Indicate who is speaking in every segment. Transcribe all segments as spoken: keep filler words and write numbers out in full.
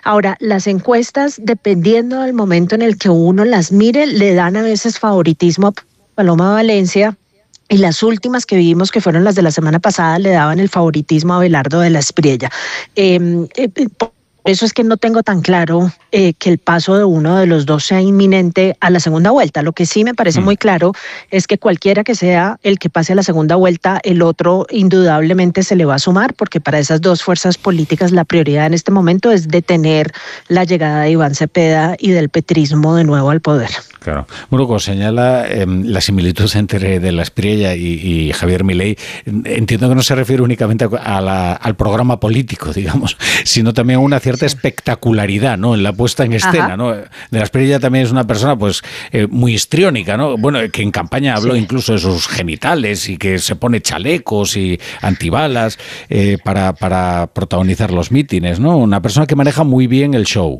Speaker 1: Ahora, las encuestas, dependiendo del momento en el que uno las mire, le dan a veces favoritismo a Paloma Valencia, y las últimas que vimos, que fueron las de la semana pasada, le daban el favoritismo a Abelardo de la Espriella. Eh, eh, por eso es que no tengo tan claro eh, que el paso de uno de los dos sea inminente a la segunda vuelta. Lo que sí me parece mm. muy claro es que cualquiera que sea el que pase a la segunda vuelta, el otro indudablemente se le va a sumar, porque para esas dos fuerzas políticas la prioridad en este momento es detener la llegada de Iván Cepeda y del petrismo de nuevo al poder.
Speaker 2: Claro. Muruco señala eh, la similitud entre de la Espriella y, y Javier Milei. Entiendo que no se refiere únicamente a la, al programa político, digamos, sino también a una cierta sí. espectacularidad, ¿no?, en la puesta en escena, Ajá. ¿no? De la Espriella también es una persona, pues, eh, muy histriónica, ¿no? Bueno, que en campaña habló sí. incluso de sus genitales y que se pone chalecos y antibalas eh, para, para protagonizar los mítines, ¿no? Una persona que maneja muy bien el show.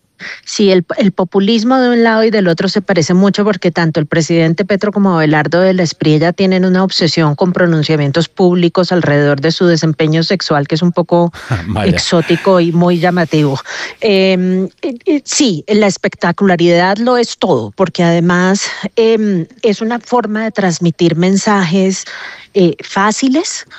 Speaker 1: Sí, el, el populismo de un lado y del otro se parece mucho, porque tanto el presidente Petro como Abelardo de la Espriella tienen una obsesión con pronunciamientos públicos alrededor de su desempeño sexual, que es un poco exótico y muy llamativo. Eh, eh, sí, la espectacularidad lo es todo, porque además eh, es una forma de transmitir mensajes eh, fáciles,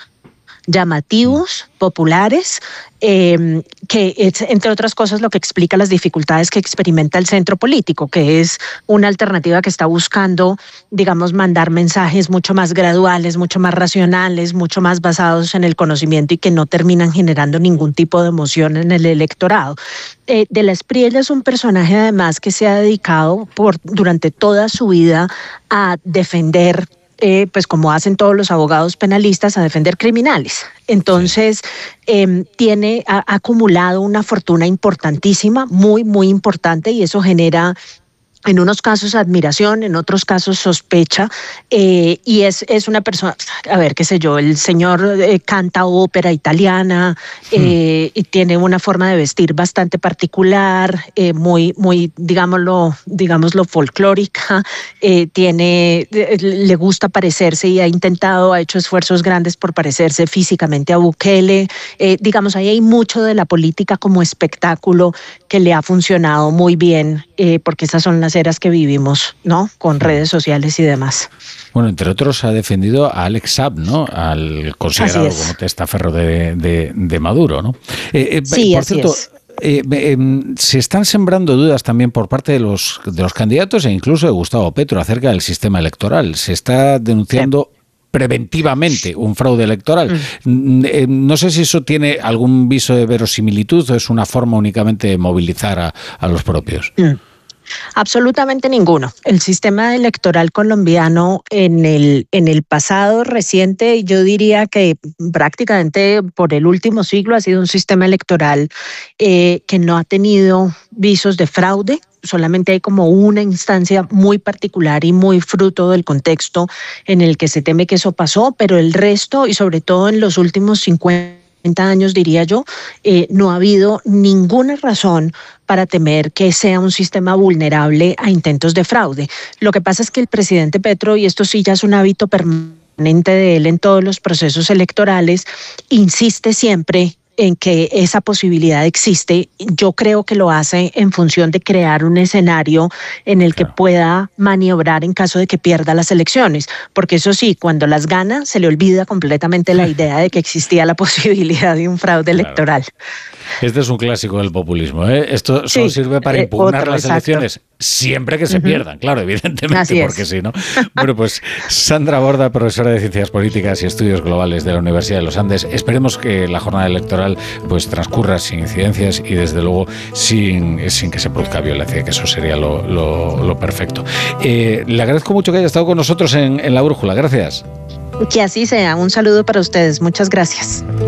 Speaker 1: llamativos, populares, eh, que es, entre otras cosas, lo que explica las dificultades que experimenta el centro político, que es una alternativa que está buscando, digamos, mandar mensajes mucho más graduales, mucho más racionales, mucho más basados en el conocimiento y que no terminan generando ningún tipo de emoción en el electorado. Eh, de la Espriella es un personaje, además, que se ha dedicado por, durante toda su vida a defender Eh, pues como hacen todos los abogados penalistas, a defender criminales. Entonces, eh, tiene, ha, ha acumulado una fortuna importantísima, muy, muy importante, y eso genera en unos casos admiración, en otros casos sospecha, eh, y es, es una persona, a ver, qué sé yo, el señor eh, canta ópera italiana, eh, hmm. y tiene una forma de vestir bastante particular, eh, muy, muy, digámoslo, digámoslo folclórica, eh, tiene, eh, le gusta parecerse y ha intentado, ha hecho esfuerzos grandes por parecerse físicamente a Bukele, eh, digamos, ahí hay mucho de la política como espectáculo que le ha funcionado muy bien, eh, porque esas son las eras que vivimos, ¿no?, con redes sociales y demás.
Speaker 2: Bueno, entre otros ha defendido a Alex Saab, ¿no?, al considerado como testaferro de, de, de Maduro, ¿no? Eh, eh,
Speaker 1: sí,
Speaker 2: por
Speaker 1: así
Speaker 2: cierto,
Speaker 1: es.
Speaker 2: Eh, eh, se están sembrando dudas también por parte de los, de los candidatos e incluso de Gustavo Petro acerca del sistema electoral. Se está denunciando sí. preventivamente un fraude electoral. Mm. Eh, no sé si eso tiene algún viso de verosimilitud o es una forma únicamente de movilizar a, a los propios.
Speaker 1: Mm. Absolutamente ninguno. El sistema electoral colombiano en el, en el pasado reciente, yo diría que prácticamente por el último siglo ha sido un sistema electoral eh, que no ha tenido visos de fraude. Solamente hay como una instancia muy particular y muy fruto del contexto en el que se teme que eso pasó, pero el resto, y sobre todo en los últimos cincuenta años, diría yo, eh, no ha habido ninguna razón para temer que sea un sistema vulnerable a intentos de fraude. Lo que pasa es que el presidente Petro, y esto sí ya es un hábito permanente de él en todos los procesos electorales, insiste siempre en que esa posibilidad existe. Yo creo que lo hace en función de crear un escenario en el claro. que pueda maniobrar en caso de que pierda las elecciones, porque eso sí, cuando las gana se le olvida completamente la idea de que existía la posibilidad de un fraude claro. electoral.
Speaker 2: Este es un clásico del populismo, ¿eh? Esto solo sí, sirve para impugnar eh, otro, las exacto. elecciones siempre que se uh-huh. pierdan, claro, evidentemente, Así porque es. si no. Bueno, pues Sandra Borda, profesora de Ciencias Políticas y Estudios Globales de la Universidad de los Andes. Esperemos que la jornada electoral pues transcurra sin incidencias y desde luego sin, sin que se produzca violencia, que eso sería lo, lo, lo perfecto. Eh, le agradezco mucho que haya estado con nosotros en, en La Brújula. Gracias.
Speaker 1: Que así sea. Un saludo para ustedes. Muchas gracias.